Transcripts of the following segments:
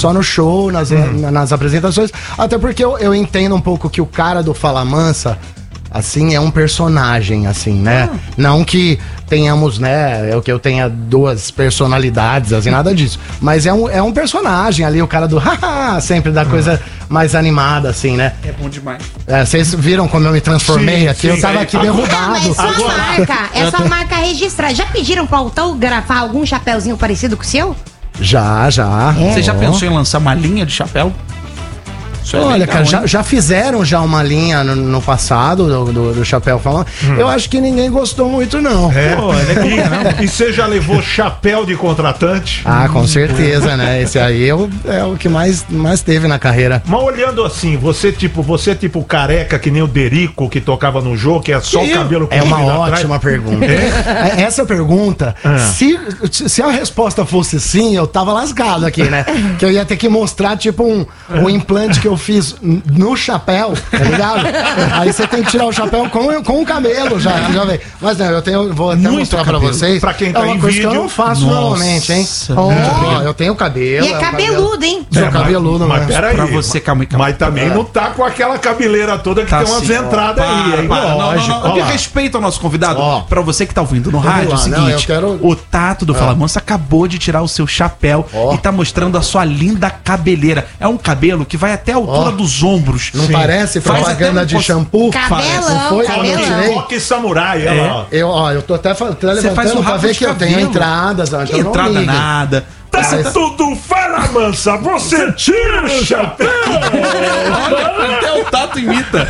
só no show, nas apresentações. Até porque eu entendo um pouco que o cara do Fala Mansa, assim, é um personagem, assim, né? Não que tenhamos, né, que eu tenha duas personalidades, assim, nada disso. Mas é um personagem ali, o cara do haha, sempre da coisa mais animada, assim, né? É bom demais. Vocês viram como eu me transformei aqui? Eu tava aqui derrubado. É sua marca registrada. Já pediram pra autografar algum chapéuzinho parecido com o seu? Já. Você já pensou em lançar uma linha de chapéu? Olha, cara, já fizeram uma linha no passado do Chapéu Falando. Eu acho que ninguém gostou muito, não. E você já levou chapéu de contratante? Ah, com certeza, né? Esse aí é o que mais teve na carreira. Mas olhando assim, você tipo careca, que nem o Derico, que tocava no jogo, que é só o cabelo comprido. É uma ótima pergunta. Essa pergunta, se a resposta fosse sim, eu tava lascado aqui, né? Que eu ia ter que mostrar, tipo, um implante que eu fiz no chapéu, tá ligado? Aí você tem que tirar o chapéu com o cabelo já vem. Mas não, vou até mostrar pra vocês. Pra quem tá uma em coisa vídeo, que eu não faço normalmente, hein? Eu tenho cabelo. E é cabeludo, hein? Sou cabeludo, mas peraí. Pra você, calma. Mas também não tá com aquela cabeleira toda que tem umas entradas aí, hein? Não, respeita o nosso convidado. Pra você que tá ouvindo no rádio, é o seguinte: o Tato do Fala Mansa acabou de tirar o seu chapéu e tá mostrando a sua linda cabeleira. É um cabelo que vai até a altura dos ombros. Não parece propaganda de shampoo? Cabelão, cabelão. Rock samurai, eu tô até levantando pra ver que eu tenho entradas. Entrada nada. Tudo Fala Mansa, você tira o chapéu! Olha, até o Tato imita.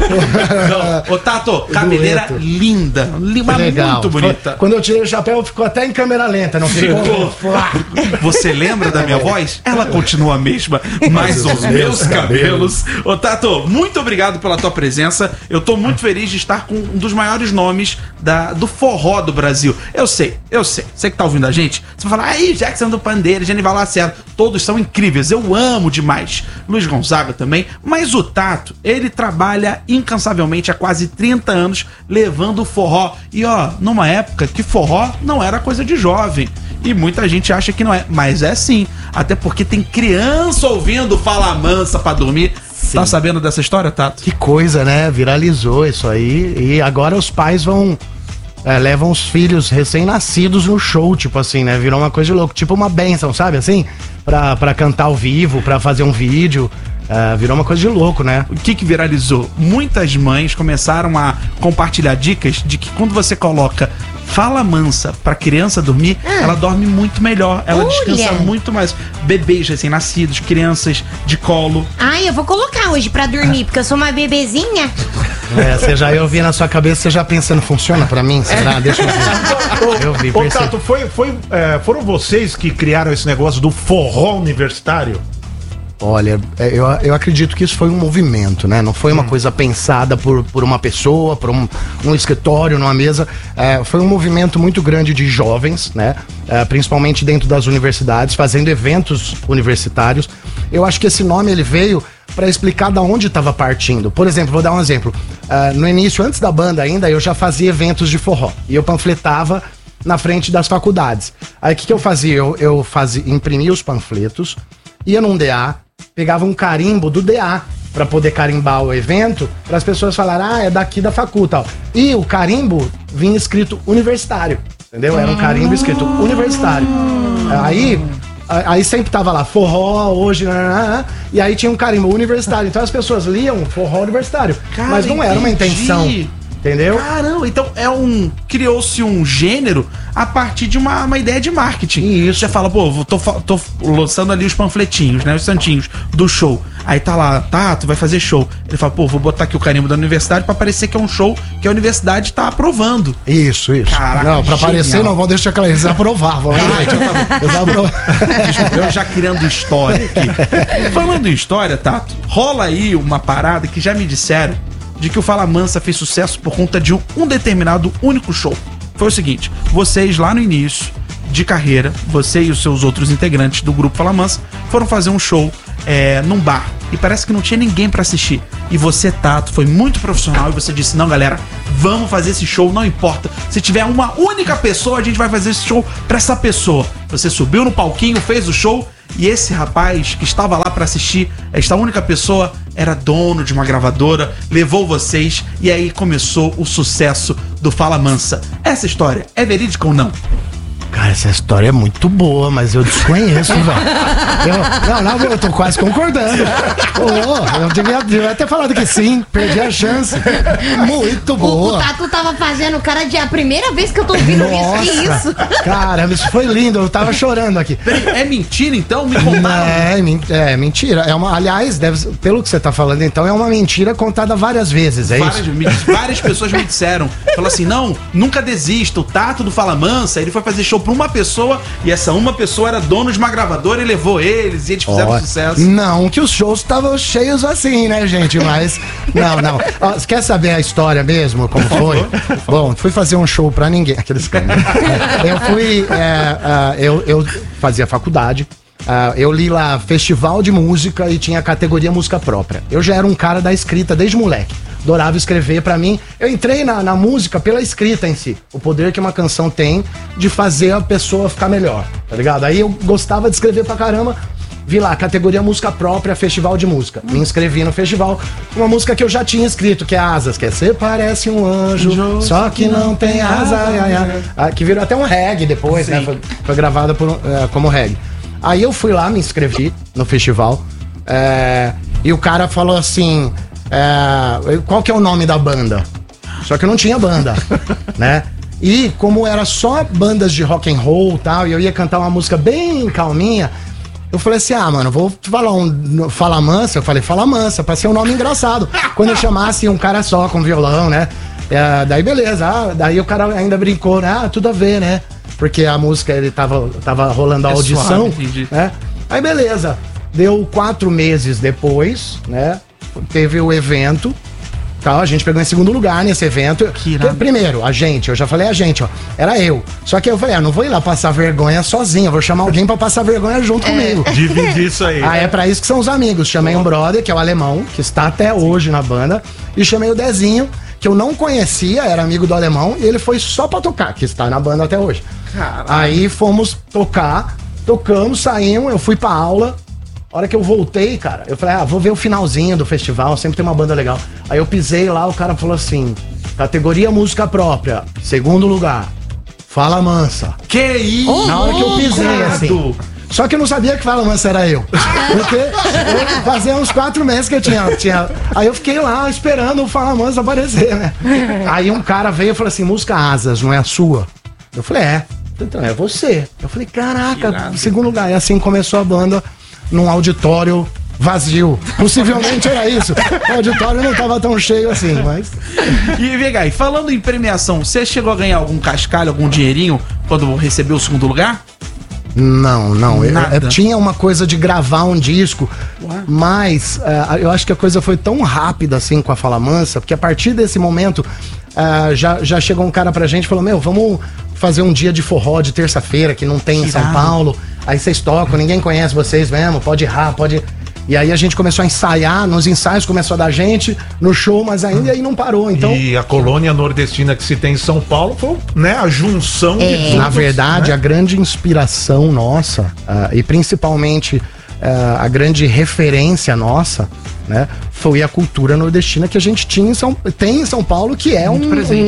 Ô Tato, cabeleira linda, muito bonita. Quando eu tirei o chapéu, ficou até em câmera lenta, não ficou? Você lembra da minha voz? Ela continua a mesma, mas os meus cabelos. Ô Tato, muito obrigado pela tua presença. Eu tô muito feliz de estar com um dos maiores nomes do forró do Brasil. Eu sei. Você que tá ouvindo a gente, você vai falar, aí, Jackson do Pandeiro, Genival Lacerda, todos são incríveis, eu amo demais. Luiz Gonzaga também, mas o Tato, ele trabalha incansavelmente há quase 30 anos levando o forró. E numa época que forró não era coisa de jovem. E muita gente acha que não é, mas é sim. Até porque tem criança ouvindo Fala Mansa pra dormir. Sim. Tá sabendo dessa história, Tato? Que coisa, né? Viralizou isso aí. E agora os pais levam os filhos recém-nascidos no show, tipo assim, né? Virou uma coisa de louco, tipo uma bênção, sabe? Assim, pra cantar ao vivo, pra fazer um vídeo. Virou uma coisa de louco, né? O que viralizou? Muitas mães começaram a compartilhar dicas de que quando você coloca Fala Mansa pra criança dormir, ela dorme muito melhor, ela descansa muito mais. Bebês recém-nascidos, crianças de colo. Eu vou colocar hoje pra dormir, porque eu sou uma bebezinha. Você já eu vi na sua cabeça, você já pensando, funciona pra mim? Será? Deixa eu ver. Ô Tato, foram vocês que criaram esse negócio do forró universitário? Olha, eu acredito que isso foi um movimento, né? Não foi uma coisa pensada por uma pessoa, por um escritório, numa mesa. Foi um movimento muito grande de jovens, né? Principalmente dentro das universidades, fazendo eventos universitários. Eu acho que esse nome ele veio para explicar da onde estava partindo. Por exemplo, vou dar um exemplo. No início, antes da banda ainda, eu já fazia eventos de forró. E eu panfletava na frente das faculdades. Aí o que eu fazia? Eu imprimia os panfletos, ia num DA, pegava um carimbo do DA pra poder carimbar o evento, para as pessoas falarem, é daqui da facu, tal. E o carimbo vinha escrito universitário, entendeu? Era um carimbo escrito universitário. Aí sempre tava lá, forró, hoje, e aí tinha um carimbo universitário. Então as pessoas liam forró universitário, mas não era uma intenção. Entendeu? Caramba, então criou-se um gênero a partir de uma ideia de marketing. Isso. Você fala, tô lançando ali os panfletinhos, né? Os santinhos do show. Aí tá lá, tu vai fazer show. Ele fala, vou botar aqui o carimbo da universidade pra parecer que é um show que a universidade tá aprovando. Isso. Caraca, não, pra parecer não vão deixar claro, eles aprovavam. Eu já criando história aqui. Falando em história, Tato, rola aí uma parada que já me disseram de que o Fala Mansa fez sucesso por conta de um determinado único show. Foi o seguinte, vocês lá no início de carreira, você e os seus outros integrantes do grupo Fala Mansa foram fazer um show num bar. E parece que não tinha ninguém pra assistir. E você, Tato, foi muito profissional e você disse, não galera, vamos fazer esse show, não importa. Se tiver uma única pessoa, a gente vai fazer esse show pra essa pessoa. Você subiu no palquinho, fez o show E esse rapaz que estava lá pra assistir, esta única pessoa, era dono de uma gravadora, levou vocês e aí começou o sucesso do Fala Mansa. Essa história é verídica ou não? Cara, essa história é muito boa, mas eu desconheço, velho. Não, eu tô quase concordando. Eu devia ter falado que sim, perdi a chance. Muito boa. O Tatu tava fazendo cara de a primeira vez que eu tô ouvindo isso. Que isso? Caramba, isso foi lindo, eu tava chorando aqui. É mentira, então? Me contaram. É mentira. Aliás, pelo que você tá falando, então, é uma mentira contada várias vezes, é isso? Várias pessoas me disseram. Falou assim, não, nunca desista. O Tato do Fala Mansa, ele foi fazer show pra uma pessoa e essa uma pessoa era dono de uma gravadora e levou eles e eles fizeram sucesso. Não que os shows estavam cheios assim, né, gente? Mas, não. Ó, você quer saber a história mesmo, como foi? Bom, fui fazer um show pra ninguém. Aqueles caras. Eu fazia faculdade. Eu li lá Festival de Música e tinha a categoria Música Própria. Eu já era um cara da escrita desde moleque. Adorava escrever. Pra mim, eu entrei na música pela escrita em si. O poder que uma canção tem de fazer a pessoa ficar melhor, tá ligado? Aí eu gostava de escrever pra caramba. Vi lá, categoria Música Própria, Festival de Música. Me inscrevi no festival. Uma música que eu já tinha escrito, que é Asas, que é Você Parece um Anjo, só que não tem asa. Que virou até um reggae depois, né? Foi gravada como reggae. Aí eu fui lá, me inscrevi no festival. E o cara falou assim... qual que é o nome da banda? Só que eu não tinha banda, né? E como era só bandas de rock and roll e tal, e eu ia cantar uma música bem calminha, eu falei assim, mano, vou falar Fala Mansa. Eu falei Fala Mansa, pra ser um nome engraçado. Quando eu chamasse um cara só com violão, né? Daí beleza, daí o cara ainda brincou, né? Tudo a ver, né? Porque a música, ele tava rolando a audição, suave, né? Aí beleza, deu 4 meses depois, né? Teve o evento, tal, a gente pegou em segundo lugar nesse evento. Primeiro, eu já falei era eu. Só que eu falei, não vou ir lá passar vergonha sozinho, eu vou chamar alguém pra passar vergonha junto comigo. Dividir isso aí. É pra isso que são os amigos. Chamei um brother, que é o Alemão, que está até hoje na banda, e chamei o Dezinho, que eu não conhecia, era amigo do Alemão, e ele foi só pra tocar, que está na banda até hoje. Caralho. Aí fomos tocar, tocamos, saímos, eu fui pra aula. A hora que eu voltei, cara, eu falei, vou ver o finalzinho do festival, sempre tem uma banda legal. Aí eu pisei lá, o cara falou assim, categoria Música Própria, segundo lugar, Fala Mansa. Que isso? Na hora que eu pisei, assim. Só que eu não sabia que Fala Mansa era eu. Porque eu fazia uns 4 meses que eu tinha... Aí eu fiquei lá esperando o Fala Mansa aparecer, né? Aí um cara veio e falou assim, música Asas, não é a sua? Eu falei, então é você. Eu falei, caraca, segundo lugar. E assim começou a banda num auditório vazio. Possivelmente era isso. O auditório não tava tão cheio assim, mas... E Vegai, falando em premiação, você chegou a ganhar algum cascalho, algum dinheirinho quando recebeu o segundo lugar? Não. Eu tinha uma coisa de gravar um disco, mas eu acho que a coisa foi tão rápida assim com a Fala Mansa, porque a partir desse momento já chegou um cara pra gente e falou, vamos fazer um dia de forró de terça-feira que não tem em São Paulo. Aí vocês tocam, ninguém conhece vocês mesmo, pode errar, pode... E aí a gente começou a ensaiar, nos ensaios começou a dar gente, no show, mas ainda aí não parou, então... E a colônia nordestina que se tem em São Paulo foi, né, a junção de todos, na verdade, né? A grande inspiração nossa, e principalmente a grande referência nossa, né, foi a cultura nordestina que a gente tem em São Paulo, que é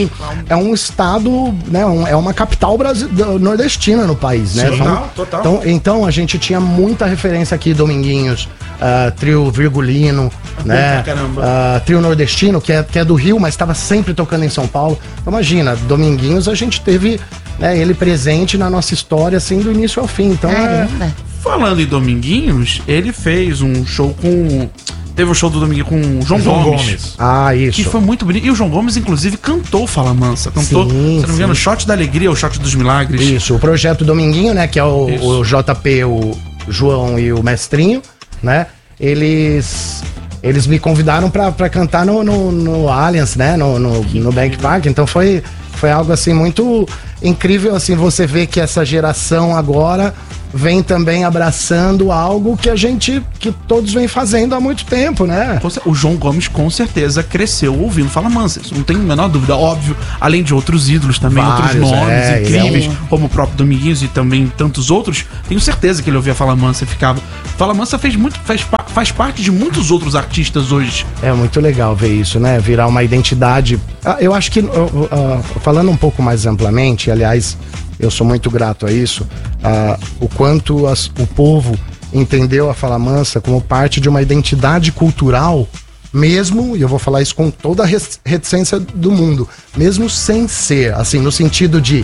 um estado, né, é uma capital nordestina no país, né? Total. Então a gente tinha muita referência aqui, Dominguinhos, Trio Virgulino, né? Trio Nordestino, que é do Rio, mas estava sempre tocando em São Paulo. Então, imagina, Dominguinhos a gente teve, né, ele presente na nossa história, assim, do início ao fim. Então, falando em Dominguinhos, ele fez um show com... Teve um show do Dominguinho com o João Gomes. Isso. Que foi muito bonito. E o João Gomes, inclusive, cantou Fala Mansa. Cantou, se não me engano, Shot da Alegria ou Shot dos Milagres. Isso, o projeto Dominguinho, né? Que é o JP, o João e o Mestrinho, né? Eles me convidaram pra cantar no Allianz, né? No Bank Park. Então foi algo assim muito incrível, assim, você vê que essa geração agora vem também abraçando algo que todos vêm fazendo há muito tempo, né? O João Gomes com certeza cresceu ouvindo Fala Mansa, isso não tem a menor dúvida, óbvio, além de outros ídolos também, Vários, outros nomes incríveis, ele como o próprio Dominguinhos e também tantos outros, tenho certeza que ele ouvia Fala Mansa e ficava. Fala Mansa faz parte de muitos outros artistas hoje. É muito legal ver isso, né? Virar uma identidade. Eu acho que, falando um pouco mais amplamente, aliás, eu sou muito grato a isso, o quanto o povo entendeu a Fala Mansa como parte de uma identidade cultural, mesmo, e eu vou falar isso com toda a reticência do mundo, mesmo sem ser, assim, no sentido de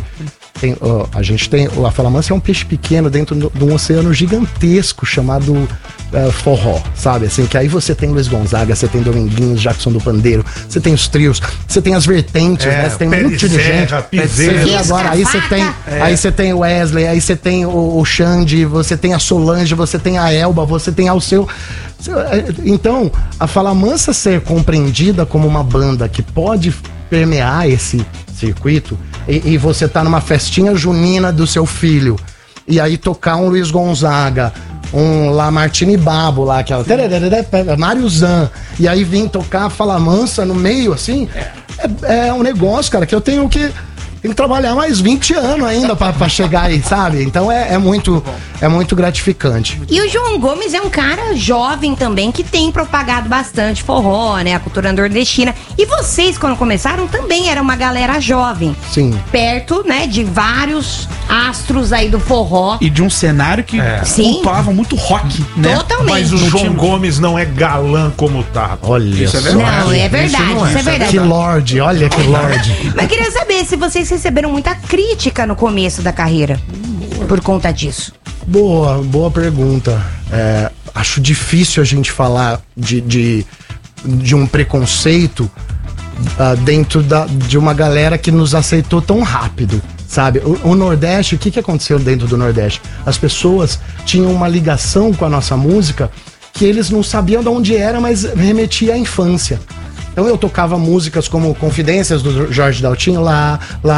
a Fala Mansa é um peixe pequeno dentro de um oceano gigantesco chamado forró, sabe? Assim, que aí você tem Luiz Gonzaga, você tem Dominguinhos, Jackson do Pandeiro, você tem os trios, você tem as vertentes, né? Você tem um monte de gente. Piseira. Agora, aí você tem o Wesley, aí você tem o Xande, você tem a Solange, você tem a Elba, você tem Alceu. Então, a Fala Mansa ser compreendida como uma banda que pode permear esse circuito e você tá numa festinha junina do seu filho e aí tocar um Luiz Gonzaga, um Lamartine Babo lá, aquela Mário Zan, e aí vir tocar a Fala Mansa no meio, assim, é um negócio, cara, que eu tenho que trabalhar mais 20 anos ainda pra chegar aí, sabe? Então é muito gratificante. E o João Gomes é um cara jovem também, que tem propagado bastante forró, né? A cultura nordestina. E vocês, quando começaram, também era uma galera jovem. Sim. Perto, né, de vários astros aí do forró. E de um cenário que cultuava muito rock, né? Totalmente. Mas o João Gomes não é galã como tá. Olha isso, é só. verdade. Não, é verdade, isso é verdade. Que lorde, olha que lorde. Mas queria saber se vocês receberam muita crítica no começo da carreira por conta disso. Boa pergunta. Acho difícil a gente falar de um preconceito dentro de uma galera que nos aceitou tão rápido, sabe? O Nordeste, o que aconteceu dentro do Nordeste? As pessoas tinham uma ligação com a nossa música que eles não sabiam de onde era, mas remetia à infância. Então eu tocava músicas como Confidências do Jorge Daltinho, lá,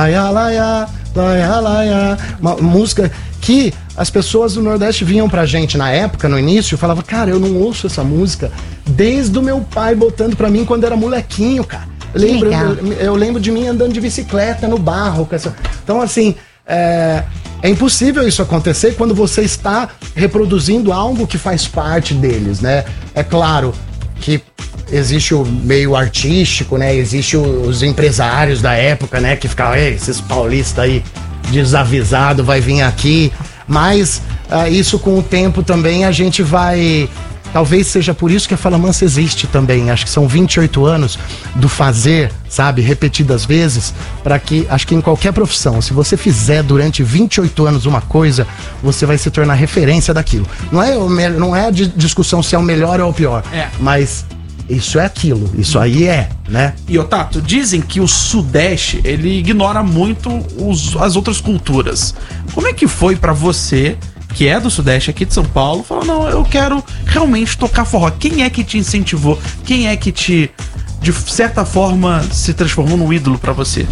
uma música que as pessoas do Nordeste vinham pra gente na época, no início, e falavam, cara, eu não ouço essa música desde o meu pai botando pra mim quando era molequinho, cara. Eu lembro de mim andando de bicicleta no barro. Então, assim, é impossível isso acontecer quando você está reproduzindo algo que faz parte deles, né? É claro que existe o meio artístico, né? Existe os empresários da época, né? Que ficavam, esses paulistas aí desavisados vai vir aqui. Mas isso com o tempo também a gente vai... Talvez seja por isso que a Fala Mansa existe também. Acho que são 28 anos do fazer, sabe? Repetidas vezes, para que, acho que em qualquer profissão, se você fizer durante 28 anos uma coisa, você vai se tornar referência daquilo. Não é de discussão se é o melhor ou o pior, mas isso é aquilo, isso aí né? E, Tato, dizem que o Sudeste, ele ignora muito as outras culturas. Como é que foi pra você, que é do Sudeste, aqui de São Paulo, falar, não, eu quero realmente tocar forró? Quem é que te incentivou? Quem é que te, de certa forma, se transformou num ídolo pra você?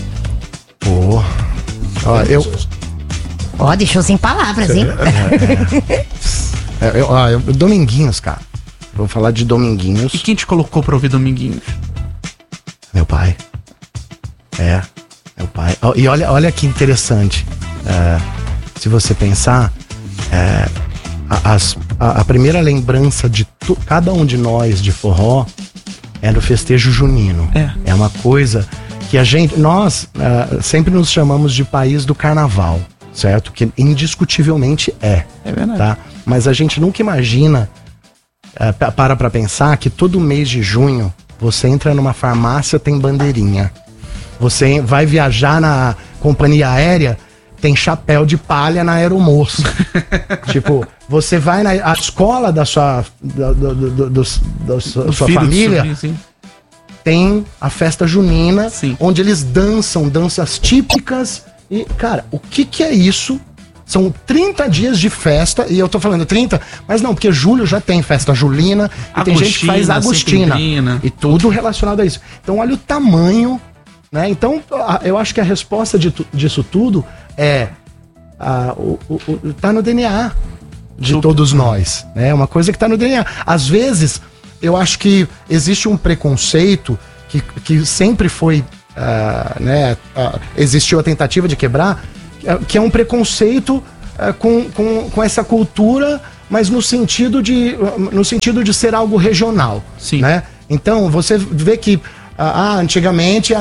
Deixou sem palavras, hein? Dominguinhos, cara. Vou falar de Dominguinhos. E quem te colocou pra ouvir Dominguinhos? Meu pai. Meu pai. E olha que interessante. Se você pensar, a primeira lembrança de cada um de nós de forró é no festejo junino. É uma coisa que nós sempre nos chamamos de país do carnaval, certo? Que indiscutivelmente é verdade. Tá? Mas a gente nunca imagina, pra pensar que todo mês de junho você entra numa farmácia, tem bandeirinha. Você vai viajar na companhia aérea, tem chapéu de palha na aeromoça. Tipo, você vai na escola da sua família, sim. Tem a festa junina, sim, onde eles dançam danças típicas. E, cara, o que é isso? São 30 dias de festa, e eu tô falando 30, mas não, porque julho já tem festa julina, e tem gente que faz agostina, e tudo relacionado a isso. Então olha o tamanho, né? Então eu acho que a resposta disso tudo é tá no DNA de todos nós, né? É uma coisa que tá no DNA. Às vezes, eu acho que existe um preconceito que sempre foi, existiu a tentativa de quebrar, que é um preconceito com essa cultura, mas no sentido de ser algo regional. Sim. Né? Então, você vê que antigamente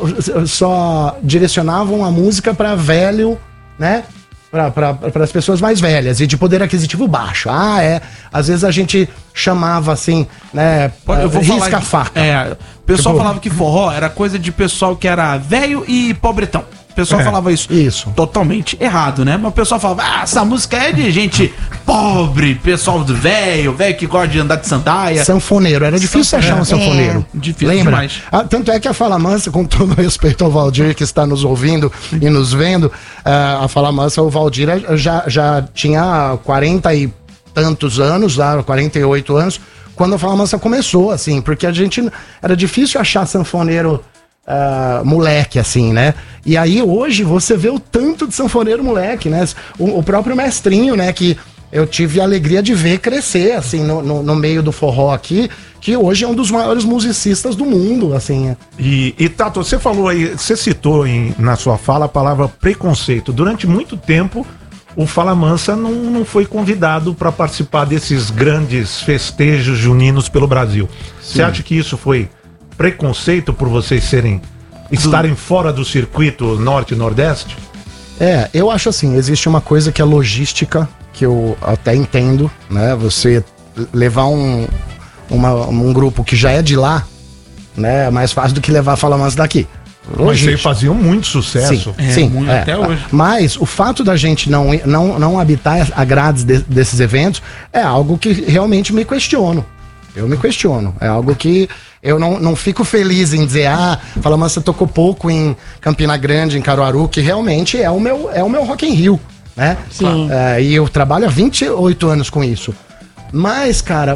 só direcionavam a música para velho, né? Para as pessoas mais velhas e de poder aquisitivo baixo. Às vezes a gente chamava assim, né? Eu vou risca a faca. O pessoal falava que forró era coisa de pessoal que era velho e pobretão. O pessoal falava isso. Totalmente errado, né? Mas o pessoal falava, essa música é de gente pobre, pessoal do velho que gosta de andar de sandália. Sanfoneiro, era difícil achar um sanfoneiro. Difícil. Lembra? Demais. Tanto é que a Fala Mansa, com todo respeito ao Valdir que está nos ouvindo e nos vendo, a Fala Mansa, o Valdir já tinha 40 e tantos anos, 48 anos, quando a Fala Mansa começou, assim, porque era difícil achar sanfoneiro moleque, assim, né? E aí hoje você vê o tanto de sanfoneiro moleque, né? O próprio Mestrinho, né? Que eu tive a alegria de ver crescer, assim, no meio do forró aqui, que hoje é um dos maiores musicistas do mundo, assim. E Tato, você falou aí, você citou na sua fala a palavra preconceito. Durante muito tempo, o Fala Mansa não foi convidado para participar desses grandes festejos juninos pelo Brasil. Você acha que isso foi preconceito por vocês estarem fora do circuito norte e nordeste? Eu acho assim, existe uma coisa que é logística, que eu até entendo, né? Você levar um grupo que já é de lá, né? É mais fácil do que levar a Fala Mansa daqui. Mas eles faziam muito sucesso. Sim, até hoje. Mas o fato da gente não habitar a grades desses eventos é algo que realmente me questiono. Eu me questiono. É algo que eu não fico feliz em dizer, Fala Mansa tocou pouco em Campina Grande, em Caruaru, que realmente é o meu Rock in Rio, né? Sim. E eu trabalho há 28 anos com isso. Mas, cara,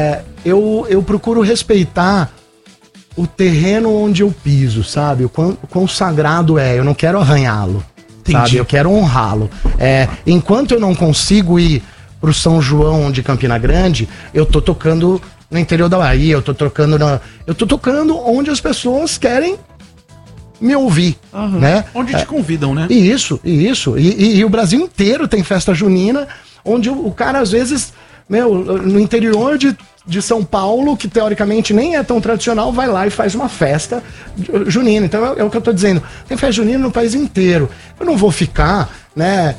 eu procuro respeitar o terreno onde eu piso, sabe? O quão sagrado é. Eu não quero arranhá-lo, sabe? Eu quero honrá-lo. Enquanto eu não consigo ir pro São João de Campina Grande, eu tô tocando no interior da Bahia, eu tô tocando onde as pessoas querem me ouvir, né? Onde te convidam, né? Isso. E o Brasil inteiro tem festa junina, onde o cara, às vezes, no interior de São Paulo, que teoricamente nem é tão tradicional, vai lá e faz uma festa junina. Então é o que eu tô dizendo. Tem festa junina no país inteiro. Eu não vou ficar, né,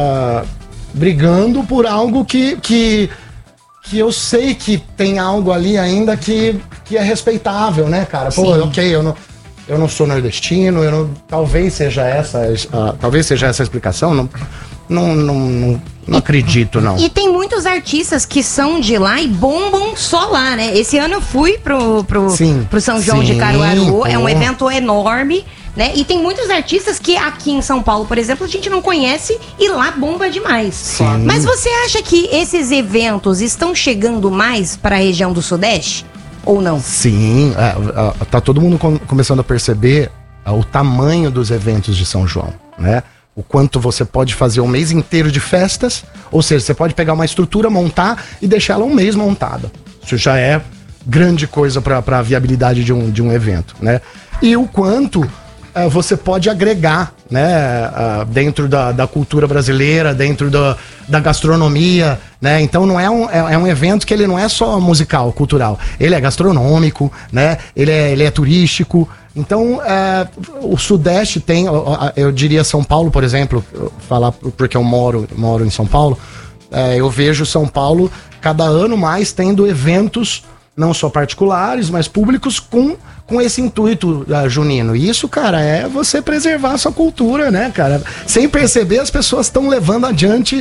brigando por algo que eu sei que tem algo ali ainda que é respeitável, né, cara? Pô, ok, eu não sou nordestino, talvez seja essa a explicação, não acredito, não. E tem muitos artistas que são de lá e bombam só lá, né? Esse ano eu fui pro São João de Caruaru, é um evento enorme, né? E tem muitos artistas que aqui em São Paulo, por exemplo, a gente não conhece e lá bomba demais. Sim. Mas você acha que esses eventos estão chegando mais para a região do Sudeste? Ou não? Sim, tá todo mundo começando a perceber o tamanho dos eventos de São João, né? O quanto você pode fazer um mês inteiro de festas, ou seja, você pode pegar uma estrutura, montar e deixar ela um mês montada. Isso já é grande coisa para a viabilidade de um evento, né? E o quanto você pode agregar, né, dentro da cultura brasileira, dentro da gastronomia, né? Então não é um evento que ele não é só musical, cultural. Ele é gastronômico, né? Ele é turístico. Então, o Sudeste tem, eu diria São Paulo, por exemplo, falar porque eu moro em São Paulo, eu vejo São Paulo cada ano mais tendo eventos, não só particulares, mas públicos com esse intuito junino. E isso, cara, é você preservar a sua cultura, né, cara? Sem perceber, as pessoas estão levando adiante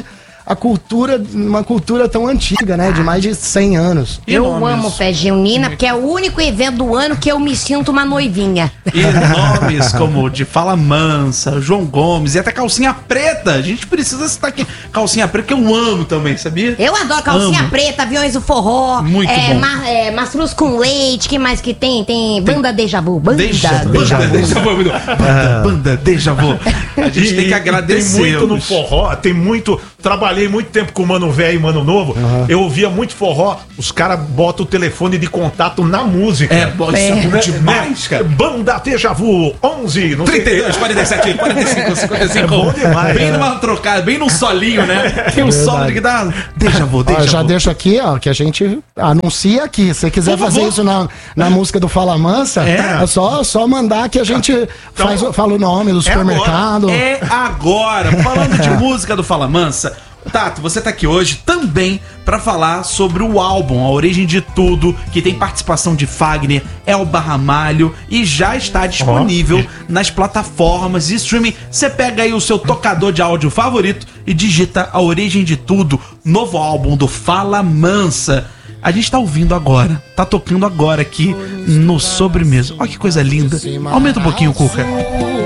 a cultura, uma cultura tão antiga, né? De mais de 100 anos. Eu amo festa junina, porque é o único evento do ano que eu me sinto uma noivinha. E nomes como de Fala Mansa, João Gomes e até Calcinha Preta. A gente precisa citar aqui Calcinha Preta, que eu amo também, sabia? Eu adoro Calcinha Preta, Aviões do Forró. Muito bom. Mastruz com Leite, que mais que tem? Tem Banda Deja Vu. Banda Deja Vu. Banda Deja Vu. A gente tem que agradecer. Tem muito no forró, tem muito... Trabalhei muito tempo com Mano Velho e Mano Novo. Eu ouvia muito forró. Os caras botam o telefone de contato na música. Isso é muito demais, cara. Banda Deja Vu, 11, não 32, 47, 45, 55. É bom demais. Bem numa trocada, bem num solinho, né? Tem um solo de guitarra. Deja Vu, Deja Vu. Já deixo aqui, ó, que a gente anuncia aqui. Se você quiser fazer isso na música do Fala Mansa, é só mandar que a gente fala o nome do supermercado. É agora. Falando de música do Fala Mansa, Tato, você tá aqui hoje também pra falar sobre o álbum A Origem de Tudo, que tem participação de Fagner, Elba Ramalho e já está disponível nas plataformas de streaming. Você pega aí o seu tocador de áudio favorito e digita A Origem de Tudo, novo álbum do Fala Mansa. A gente tá ouvindo agora, tá tocando agora aqui no Sobremesa. Olha que coisa linda. Aumenta um pouquinho, Cuca.